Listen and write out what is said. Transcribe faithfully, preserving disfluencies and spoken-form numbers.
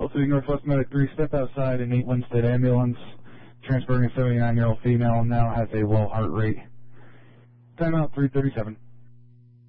City Northwest Medic three, step outside an eight Winstead ambulance. Transporting a seventy-nine-year-old female, now has a low heart rate. Timeout three thirty-seven.